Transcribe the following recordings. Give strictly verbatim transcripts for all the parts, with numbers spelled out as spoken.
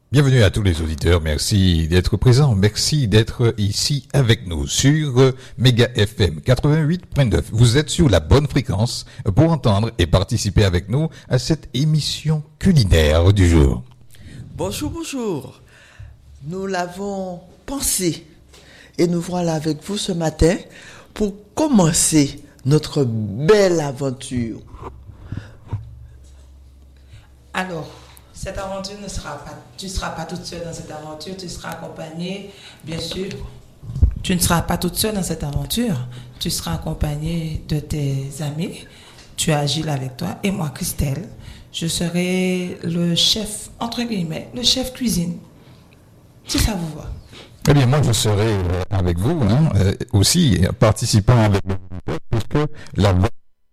Bienvenue à tous les auditeurs, merci d'être présents, merci d'être ici avec nous sur Méga F M quatre-vingt-huit point neuf. Vous êtes sur la bonne fréquence pour entendre et participer avec nous à cette émission culinaire du jour. Bonjour, bonjour. Nous l'avons pensé et nous voilà avec vous ce matin pour commencer notre belle aventure. Alors, cette aventure ne sera pas, tu ne seras pas toute seule dans cette aventure, tu seras accompagnée, bien sûr. Tu ne seras pas toute seule dans cette aventure, tu seras accompagnée de tes amis. Tu as Gilles avec toi et moi, Christelle. Je serai le chef, entre guillemets, le chef cuisine. Si ça vous va. Eh bien, moi, je serai avec vous, hein, euh, aussi, participant avec vous, puisque la voix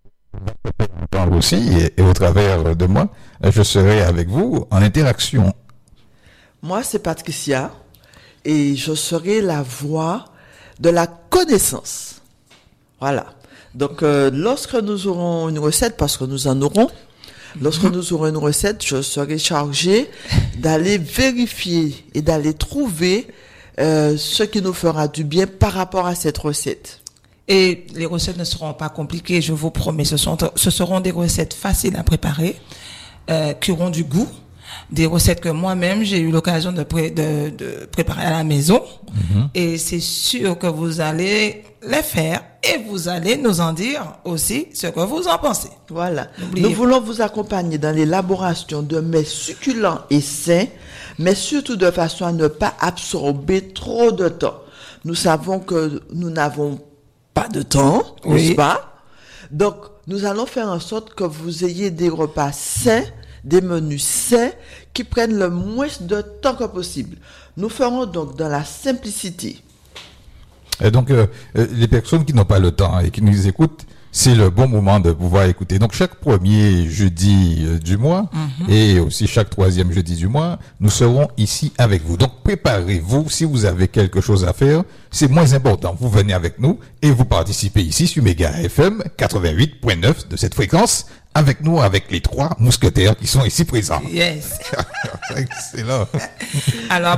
aussi, et, et au travers de moi, je serai avec vous en interaction. Moi, c'est Patricia, et je serai la voix de la connaissance. Voilà. Donc, euh, lorsque nous aurons une recette, parce que nous en aurons, lorsque nous aurons une recette, je serai chargée d'aller vérifier et d'aller trouver euh, ce qui nous fera du bien par rapport à cette recette. Et les recettes ne seront pas compliquées, je vous promets. Ce, sont, ce seront des recettes faciles à préparer, euh, qui auront du goût. Des recettes que moi-même, j'ai eu l'occasion de, pré- de, de préparer à la maison. Mm-hmm. Et c'est sûr que vous allez les faire et vous allez nous en dire aussi ce que vous en pensez. Voilà. N'oubliez Nous voulons vous accompagner dans l'élaboration de mets succulents et sains, mais surtout de façon à ne pas absorber trop de temps. Nous savons que nous n'avons pas de temps, oui. N'est-ce pas? Donc, nous allons faire en sorte que vous ayez des repas sains, des menus sains, qui prennent le moins de temps que possible. Nous ferons donc dans la simplicité. Et donc, euh, les personnes qui n'ont pas le temps et qui nous écoutent, c'est le bon moment de pouvoir écouter. Donc, chaque premier jeudi euh, du mois mm-hmm. et aussi chaque troisième jeudi du mois, nous serons ici avec vous. Donc, préparez-vous. Si vous avez quelque chose à faire, c'est moins important. Vous venez avec nous et vous participez ici sur Méga F M quatre-vingt-huit point neuf de cette fréquence avec nous, avec les trois mousquetaires qui sont ici présents. Yes. Excellent. Alors,